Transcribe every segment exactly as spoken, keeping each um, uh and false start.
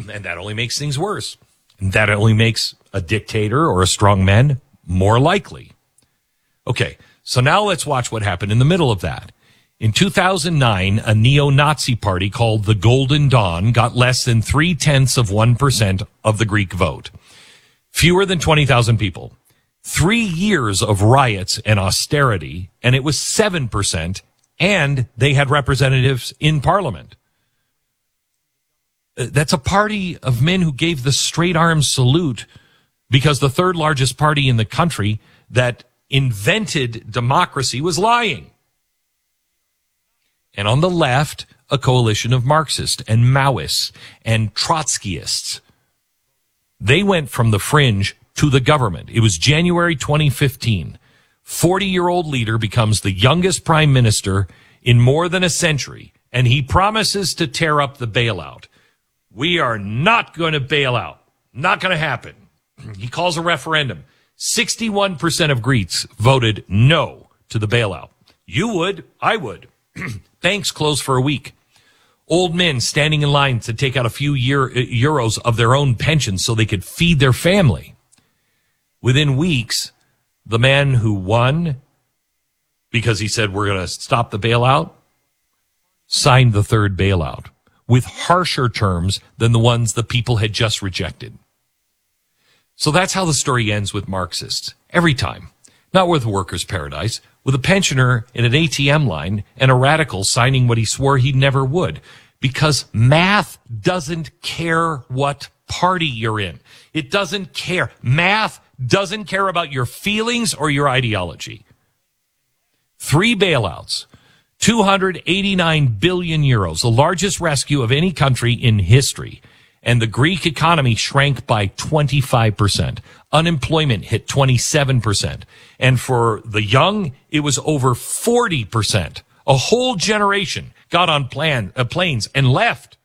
And that only makes things worse. And that only makes a dictator or a strongman more likely. Okay, so now let's watch what happened in the middle of that. In two thousand nine, a neo-Nazi party called the Golden Dawn got less than three-tenths of one percent of the Greek vote. Fewer than twenty thousand people. Three years of riots and austerity, and it was seven percent, and they had representatives in parliament. That's a party of men who gave the straight arm salute because the third largest party in the country that invented democracy was lying. And on the left, a coalition of Marxists and Maoists and Trotskyists. They went from the fringe to the government. It was January twenty fifteen. forty-year-old leader becomes the youngest prime minister in more than a century, and he promises to tear up the bailout. We are not going to bail out. Not going to happen. He calls a referendum. sixty-one percent of Greeks voted no to the bailout. You would. I would. Banks closed for a week. Old men standing in line to take out a few year, euros of their own pension so they could feed their family. Within weeks, the man who won, because he said we're going to stop the bailout, signed the third bailout with harsher terms than the ones the people had just rejected. So that's how the story ends with Marxists. Every time. Not with Workers' Paradise, with a pensioner in an A T M line and a radical signing what he swore he never would. Because math doesn't care what party you're in. It doesn't care. Math doesn't care about your feelings or your ideology. Three bailouts, two hundred eighty-nine billion euros, the largest rescue of any country in history. And the Greek economy shrank by twenty-five percent. Unemployment hit twenty-seven percent. And for the young, it was over forty percent. A whole generation got on plan, uh, planes and left.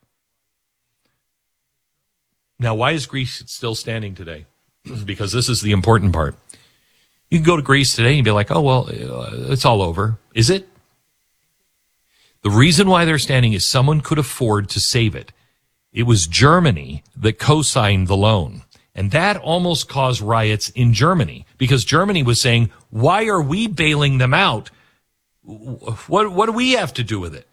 Now, why is Greece still standing today? Because this is the important part. You can go to Greece today and be like, oh, well, uh, it's all over. Is it? The reason why they're standing is someone could afford to save it. It was Germany that co-signed the loan. And that almost caused riots in Germany because Germany was saying, why are we bailing them out? What, what do we have to do with it?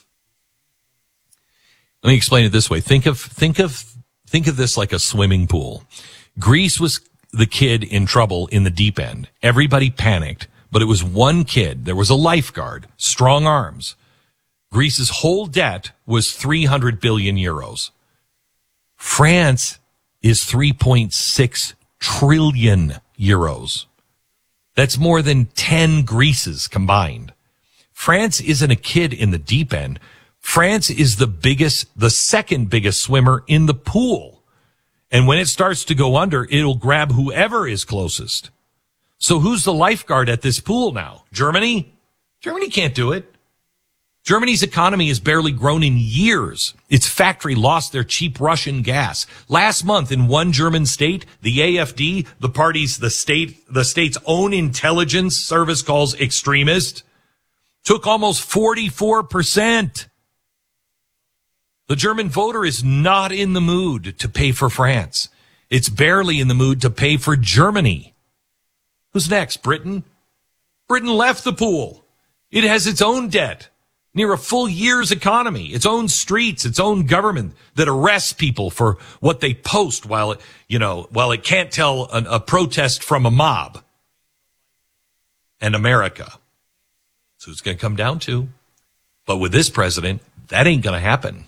Let me explain it this way. Think of, think of, think of this like a swimming pool. Greece was the kid in trouble in the deep end. Everybody panicked, but it was one kid. There was a lifeguard, strong arms. Greece's whole debt was three hundred billion euros. France is three point six trillion euros. That's more than ten Greeces combined. France isn't a kid in the deep end. France is the biggest, the second biggest swimmer in the pool. And when it starts to go under, it'll grab whoever is closest. So who's the lifeguard at this pool now? Germany? Germany can't do it. Germany's economy has barely grown in years. Its factory lost their cheap Russian gas. Last month in one German state, the A F D, the party's, the state, the state's own intelligence service calls extremist, took almost forty-four percent. The German voter is not in the mood to pay for France. It's barely in the mood to pay for Germany. Who's next? Britain? Britain left the pool. It has its own debt. Near a full year's economy, its own streets, its own government that arrests people for what they post while it, you know, while it can't tell an, a protest from a mob. And America. So it's going to come down to. But with this president, that ain't going to happen.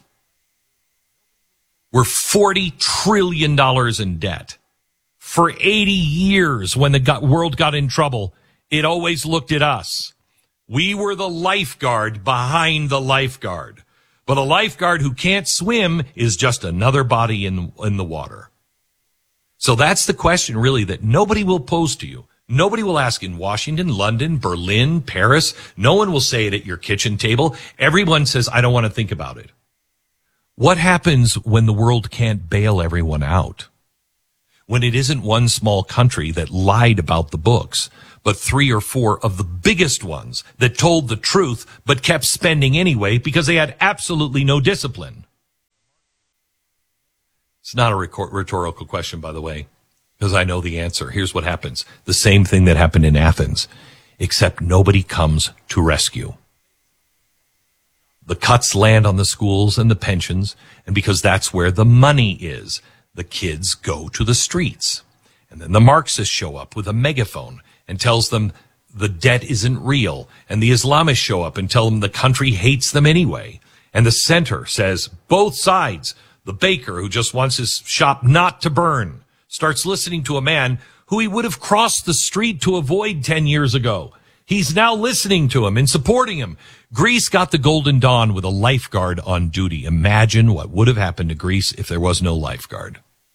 We're forty trillion dollars in debt. For eighty years, when the world got in trouble, it always looked at us. We were the lifeguard behind the lifeguard. But a lifeguard who can't swim is just another body in, in the water. So that's the question, really, that nobody will pose to you. Nobody will ask in Washington, London, Berlin, Paris. No one will say it at your kitchen table. Everyone says, I don't want to think about it. What happens when the world can't bail everyone out? When it isn't one small country that lied about the books, but three or four of the biggest ones that told the truth but kept spending anyway because they had absolutely no discipline. It's not a rhetorical question, by the way, because I know the answer. Here's what happens. The same thing that happened in Athens, except nobody comes to rescue. The cuts land on the schools and the pensions, and because that's where the money is, the kids go to the streets. And then the Marxists show up with a megaphone and tells them the debt isn't real. And the Islamists show up and tell them the country hates them anyway. And the center says both sides. The baker who just wants his shop not to burn starts listening to a man who he would have crossed the street to avoid ten years ago. He's now listening to him and supporting him. Greece got the Golden Dawn with a lifeguard on duty. Imagine what would have happened to Greece if there was no lifeguard.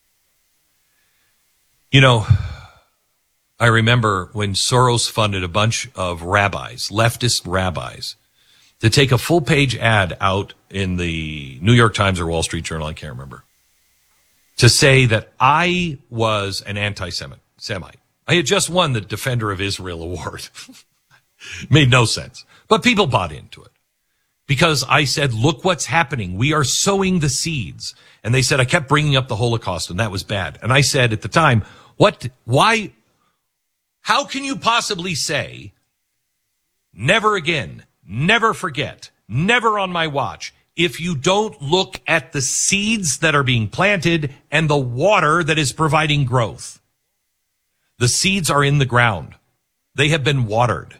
You know, I remember when Soros funded a bunch of rabbis, leftist rabbis, to take a full-page ad out in the New York Times or Wall Street Journal, I can't remember, to say that I was an anti-Semite. Semite. I had just won the Defender of Israel Award. Made no sense. But people bought into it. Because I said, look what's happening. We are sowing the seeds. And they said, I kept bringing up the Holocaust, and that was bad. And I said at the time, what, why, how can you possibly say, never again, never forget, never on my watch, if you don't look at the seeds that are being planted and the water that is providing growth? The seeds are in the ground. They have been watered.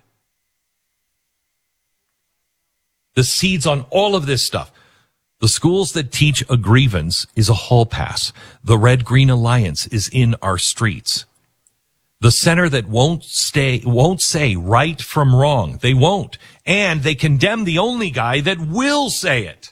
The seeds on all of this stuff. The schools that teach a grievance is a hall pass. The Red Green Alliance is in our streets. The center that won't stay, won't say right from wrong. They won't. And they condemn the only guy that will say it.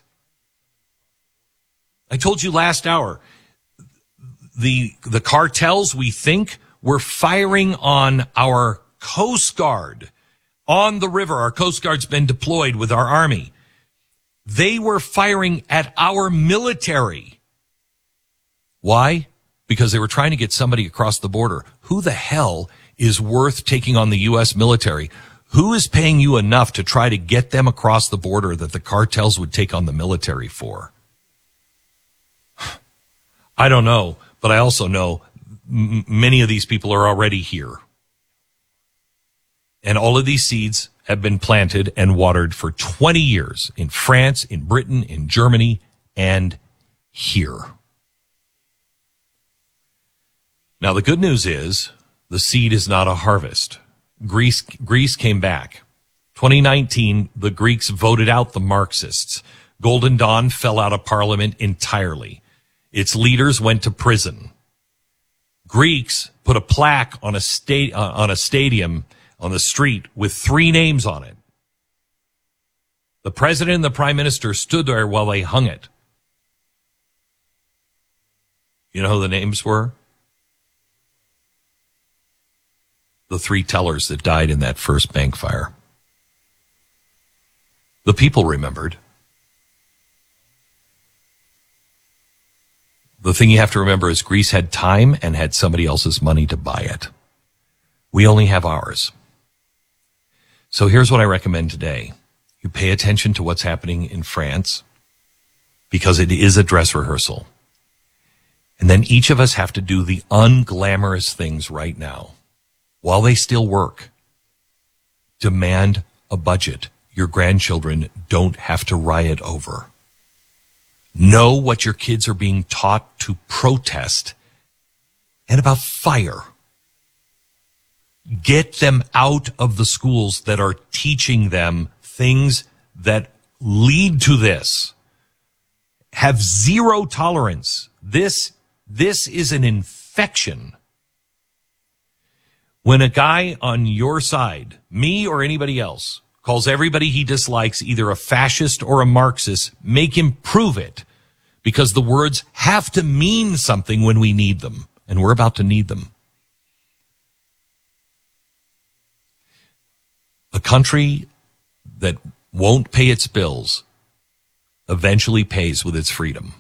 I told you last hour, the, the cartels, we think, were firing on our Coast Guard on the river. Our Coast Guard's been deployed with our Army. They were firing at our military. Why? Because they were trying to get somebody across the border. Who the hell is worth taking on the U S military? Who is paying you enough to try to get them across the border that the cartels would take on the military for? I don't know, but I also know m- many of these people are already here. And all of these seeds have been planted and watered for twenty years in France, in Britain, in Germany, and here. Now, the good news is the seed is not a harvest. Greece, Greece came back. twenty nineteen, the Greeks voted out the Marxists. Golden Dawn fell out of parliament entirely. Its leaders went to prison. Greeks put a plaque on a sta- uh, on a stadium on the street with three names on it. The president and the prime minister stood there while they hung it. You know who the names were? The three tellers that died in that first bank fire. The people remembered. The thing you have to remember is Greece had time and had somebody else's money to buy it. We only have ours. So here's what I recommend today. You pay attention to what's happening in France because it is a dress rehearsal. And then each of us have to do the unglamorous things right now while they still work. Demand a budget your grandchildren don't have to riot over. Know what your kids are being taught to protest and about fire. Get them out of the schools that are teaching them things that lead to this. Have zero tolerance. This, this is an infection. When a guy on your side, me or anybody else, calls everybody he dislikes either a fascist or a Marxist, make him prove it, because the words have to mean something when we need them, and we're about to need them. A country that won't pay its bills eventually pays with its freedom.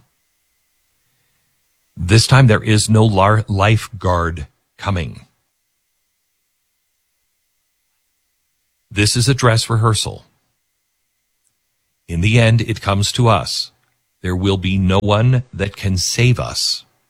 This time there is no lar- lifeguard coming. This is a dress rehearsal. In the end, it comes to us. There will be no one that can save us.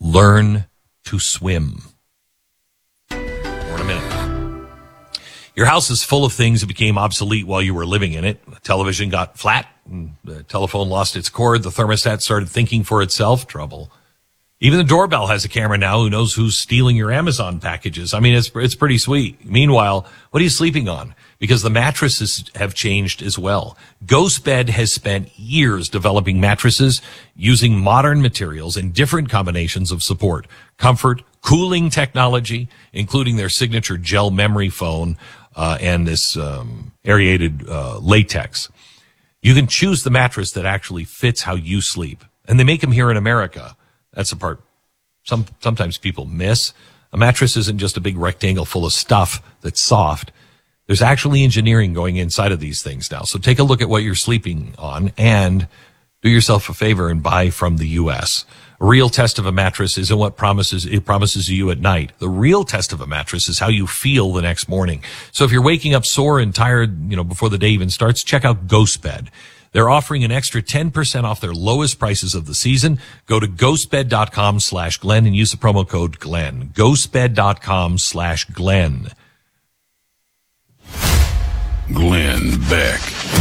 Learn to swim. More in a minute. Your house is full of things that became obsolete while you were living in it. The television got flat. The telephone lost its cord. The thermostat started thinking for itself. Trouble. Even the doorbell has a camera now who knows who's stealing your Amazon packages. I mean, it's it's pretty sweet. Meanwhile, what are you sleeping on? Because the mattresses have changed as well. GhostBed has spent years developing mattresses using modern materials and different combinations of support, comfort, cooling technology, including their signature gel memory foam uh, and this um, aerated uh, latex. You can choose the mattress that actually fits how you sleep. And they make them here in America. That's the part some sometimes people miss. A mattress isn't just a big rectangle full of stuff that's soft. There's actually engineering going inside of these things now. So take a look at what you're sleeping on and do yourself a favor and buy from the U S. A real test of a mattress isn't what promises it promises you at night. The real test of a mattress is how you feel the next morning. So if you're waking up sore and tired, you know, before the day even starts, check out GhostBed. They're offering an extra ten percent off their lowest prices of the season. Go to ghostbed.com slash Glenn and use the promo code Glenn. Ghostbed.com slash Glenn. Glenn Beck.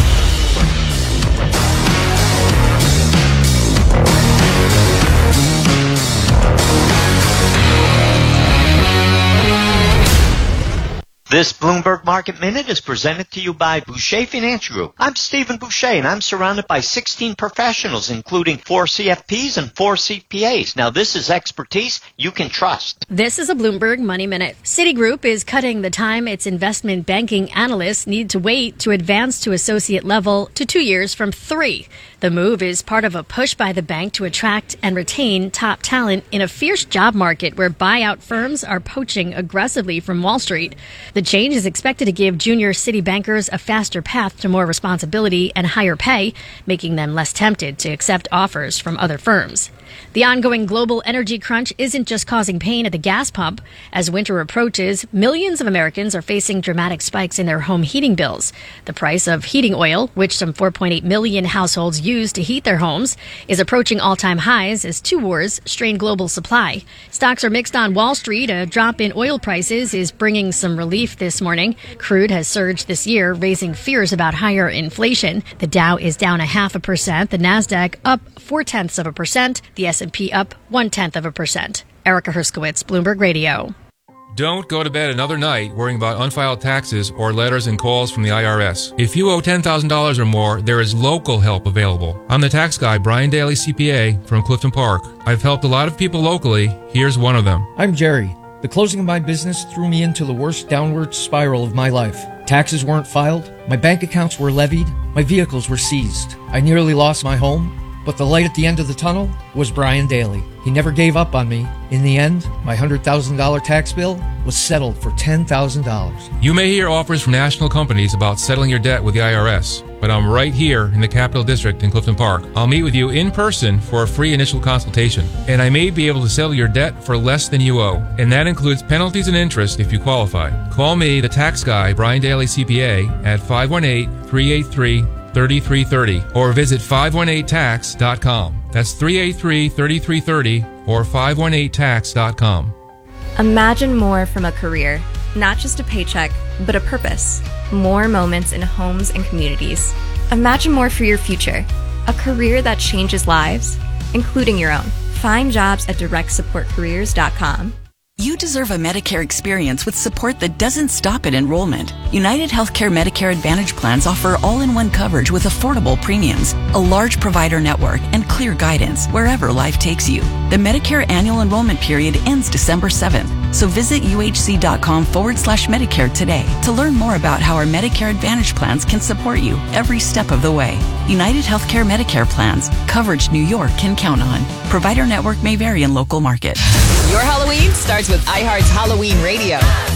This Bloomberg Market Minute is presented to you by Boucher Financial Group. I'm Stephen Boucher, and I'm surrounded by sixteen professionals, including four C F Ps and four C P As. Now, this is expertise you can trust. This is a Bloomberg Money Minute. Citigroup is cutting the time its investment banking analysts need to wait to advance to associate level to two years from three. The move is part of a push by the bank to attract and retain top talent in a fierce job market where buyout firms are poaching aggressively from Wall Street. The change is expected to give junior Citi bankers a faster path to more responsibility and higher pay, making them less tempted to accept offers from other firms. The ongoing global energy crunch isn't just causing pain at the gas pump. As winter approaches, millions of Americans are facing dramatic spikes in their home heating bills. The price of heating oil, which some four point eight million households use to heat their homes, is approaching all-time highs as two wars strain global supply. Stocks are mixed on Wall Street. A drop in oil prices is bringing some relief this morning. Crude has surged this year, raising fears about higher inflation. The Dow is down a half a percent. The Nasdaq up four-tenths of a percent. The S and P up one-tenth of a percent. Erica Herskowitz, Bloomberg Radio. Don't go to bed another night worrying about unfiled taxes or letters and calls from the I R S. If you owe ten thousand dollars or more, there is local help available. I'm the tax guy, Brian Daly, C P A, from Clifton Park. I've helped a lot of people locally. Here's one of them. I'm Jerry. The closing of my business threw me into the worst downward spiral of my life. Taxes weren't filed, my bank accounts were levied, my vehicles were seized. I nearly lost my home. But the light at the end of the tunnel was Brian Daly. He never gave up on me. In the end, my one hundred thousand dollars tax bill was settled for ten thousand dollars. You may hear offers from national companies about settling your debt with the I R S, but I'm right here in the Capital District in Clifton Park. I'll meet with you in person for a free initial consultation, and I may be able to settle your debt for less than you owe, and that includes penalties and interest if you qualify. Call me, the tax guy, Brian Daly, C P A, at five one eight, three eight three, three three three zero or visit five one eight tax dot com. That's three eight three, three three three zero or five one eight tax dot com. Imagine more from a career, not just a paycheck, but a purpose. More moments in homes and communities. Imagine more for your future, a career that changes lives, including your own. Find jobs at direct support careers dot com. You deserve a Medicare experience with support that doesn't stop at enrollment. United Healthcare Medicare Advantage plans offer all-in-one coverage with affordable premiums, a large provider network, and clear guidance wherever life takes you. The Medicare annual enrollment period ends December seventh, so visit uhc.com forward slash Medicare today to learn more about how our Medicare Advantage plans can support you every step of the way. United Healthcare Medicare plans, coverage New York can count on. Provider network may vary in local market. Your Halloween starts with iHeart's Halloween Radio.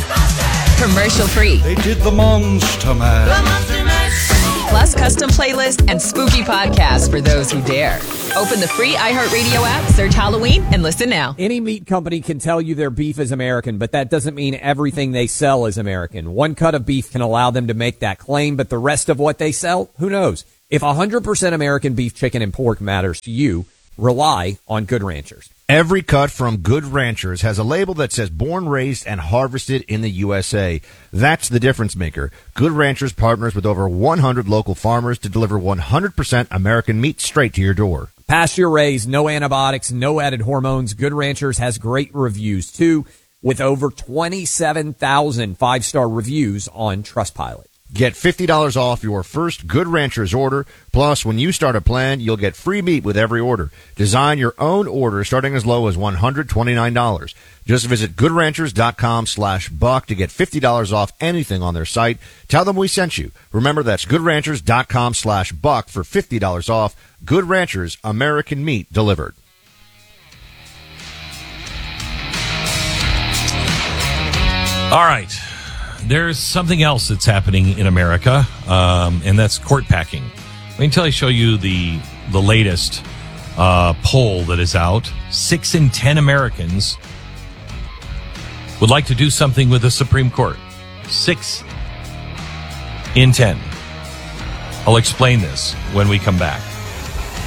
Commercial free. They did the Monster Mash. The Monster Mash. Plus custom playlists and spooky podcasts for those who dare. Open the free iHeartRadio app, search Halloween, and listen now. Any meat company can tell you their beef is American, but that doesn't mean everything they sell is American. One cut of beef can allow them to make that claim, but the rest of what they sell, who knows? If one hundred percent American beef, chicken, and pork matters to you, rely on Good Ranchers. Every cut from Good Ranchers has a label that says born, raised, and harvested in the U S A. That's the difference maker. Good Ranchers partners with over one hundred local farmers to deliver one hundred percent American meat straight to your door. Pasture raised, no antibiotics, no added hormones. Good Ranchers has great reviews, too, with over twenty-seven thousand five-star reviews on Trustpilot. Get fifty dollars off your first Good Ranchers order. Plus, when you start a plan, you'll get free meat with every order. Design your own order starting as low as one hundred twenty-nine dollars. Just visit goodranchers.com slash buck to get fifty dollars off anything on their site. Tell them we sent you. Remember, that's goodranchers.com slash buck for fifty dollars off. Good Ranchers, American meat delivered. All right. There's something else that's happening in America, um, and that's court packing. Wait until I show you the the latest uh, poll that is out. Six in ten Americans would like to do something with the Supreme Court. Six in ten. I'll explain this when we come back.